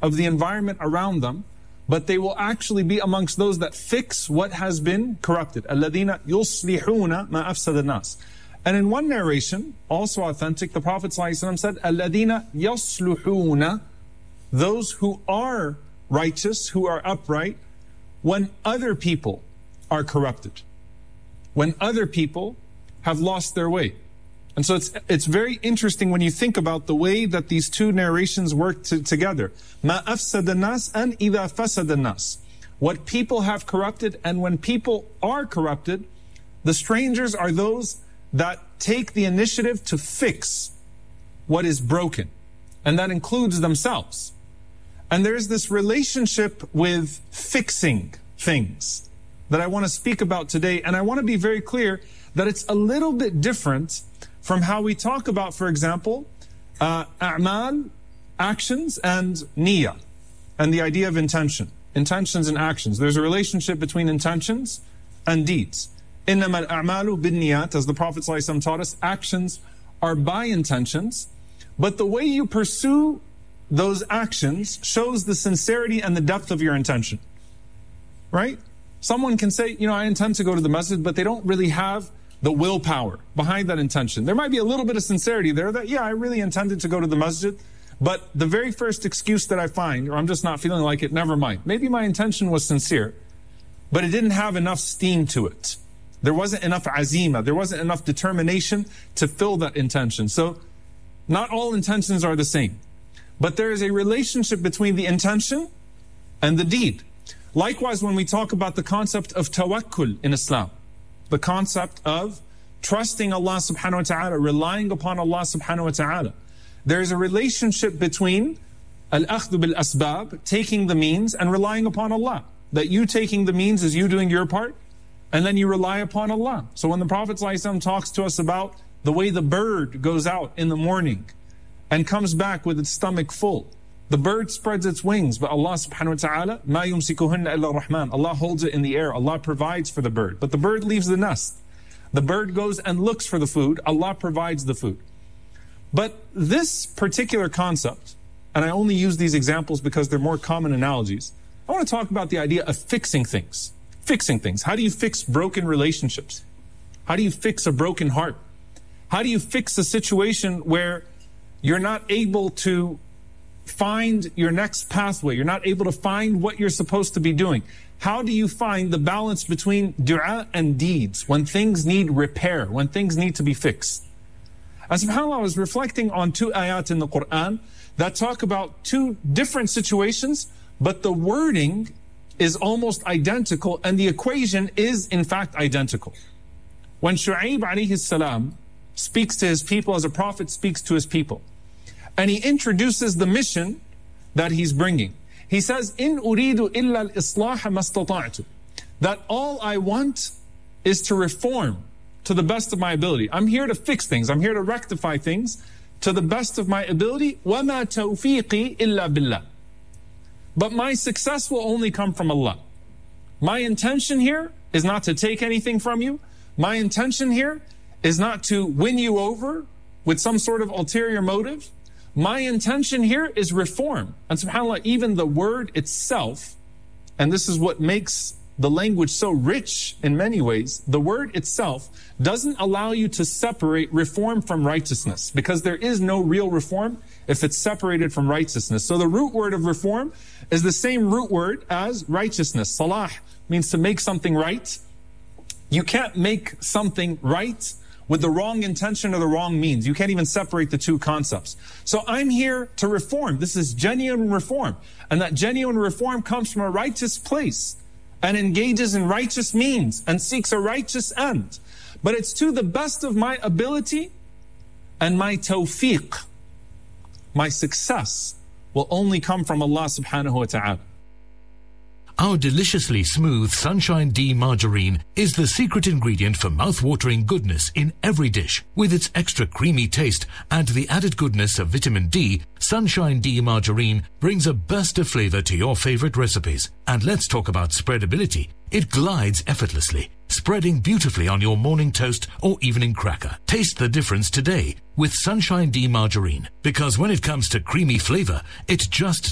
of the environment around them, but they will actually be amongst those that fix what has been corrupted. الَّذِينَ يُصْلِحُونَ مَا أَفْسَدَ النَّاسِ. And in one narration, also authentic, the Prophet ﷺ said, الَّذِينَ يَصْلُحُونَ, those who are righteous, who are upright, when other people are corrupted, when other people have lost their way. And so it's very interesting when you think about the way that these two narrations work together. مَا أَفْسَدَ النَّاسِ and إِذَا فَسَدَ النَّاسِ. What people have corrupted, and when people are corrupted, the strangers are those that take the initiative to fix what is broken. And that includes themselves. And there's this relationship with fixing things that I want to speak about today. And I want to be very clear that it's a little bit different from how we talk about, for example, a'mal, actions, and niyyah, and the idea of intention. Intentions and actions. There's a relationship between intentions and deeds. إِنَّمَا الْأَعْمَالُ بِالنِّيَّاتِ, as the Prophet ﷺ taught us, actions are by intentions, but the way you pursue those actions shows the sincerity and the depth of your intention. Right? Someone can say, I intend to go to the masjid, but they don't really have the willpower behind that intention. There might be a little bit of sincerity there that, I really intended to go to the masjid, but the very first excuse that I find, or I'm just not feeling like it, never mind. Maybe my intention was sincere, but it didn't have enough steam to it. There wasn't enough azima, there wasn't enough determination to fill that intention. So, not all intentions are the same. But there is a relationship between the intention and the deed. Likewise, when we talk about the concept of tawakkul in Islam, the concept of trusting Allah subhanahu wa ta'ala, relying upon Allah subhanahu wa ta'ala, there is a relationship between al-akhdhu bil-asbab, taking the means, and relying upon Allah. That you taking the means is you doing your part, and then you rely upon Allah. So when the Prophet ﷺ talks to us about the way the bird goes out in the morning and comes back with its stomach full, the bird spreads its wings, but Allah subhanahu wa ta'ala, مَا يُمْسِكُهُنَّ إِلَّا الرَّحْمَنِ, Allah holds it in the air, Allah provides for the bird. But the bird leaves the nest. The bird goes and looks for the food, Allah provides the food. But this particular concept, and I only use these examples because they're more common analogies, I want to talk about the idea of fixing things. Fixing things. How do you fix broken relationships? How do you fix a broken heart? How do you fix a situation where you're not able to find your next pathway? You're not able to find what you're supposed to be doing. How do you find the balance between dua and deeds when things need repair, when things need to be fixed? And subhanAllah, I was reflecting on two ayat in the Quran that talk about two different situations, but the wording is almost identical and the equation is in fact identical. When Shu'aib alayhi salam speaks to his people as a prophet speaks to his people, and he introduces the mission that he's bringing. He says, "In uridu illa al-islah mastata'tu," that all I want is to reform to the best of my ability. I'm here to fix things. I'm here to rectify things to the best of my ability. وَمَا تَوْفِيقِي إِلَّا بِاللَّهِ. But my success will only come from Allah. My intention here is not to take anything from you. My intention here is not to win you over with some sort of ulterior motive. My intention here is reform. And subhanAllah, even the word itself, and this is what makes the language so rich in many ways, the word itself doesn't allow you to separate reform from righteousness, because there is no real reform if it's separated from righteousness. So the root word of reform is the same root word as righteousness. Salah means to make something right. You can't make something right with the wrong intention or the wrong means. You can't even separate the two concepts. So I'm here to reform. This is genuine reform. And that genuine reform comes from a righteous place and engages in righteous means and seeks a righteous end. But it's to the best of my ability, and my tawfiq, my success, will only come from Allah subhanahu wa ta'ala. Our deliciously smooth Sunshine D margarine is the secret ingredient for mouth-watering goodness in every dish. With its extra creamy taste and the added goodness of vitamin D, Sunshine D margarine brings a burst of flavor to your favorite recipes. And let's talk about spreadability. It glides effortlessly, spreading beautifully on your morning toast or evening cracker. Taste the difference today with Sunshine D margarine, because when it comes to creamy flavor, it just